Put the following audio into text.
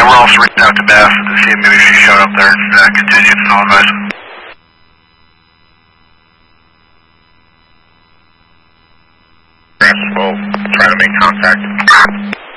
we're also reaching out to Beth to see if maybe she showed up there and continued to know advice. We'll try to make contact.